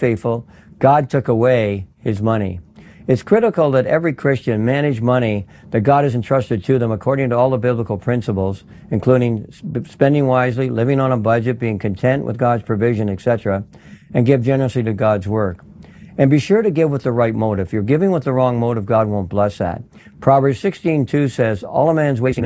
faithful, God took away his money. It's critical that every Christian manage money that God has entrusted to them according to all the biblical principles, including spending wisely, living on a budget, being content with God's provision, etc., and give generously to God's work. And be sure to give with the right motive. If you're giving with the wrong motive, God won't bless that. Proverbs 16:2 says, all a man's wasting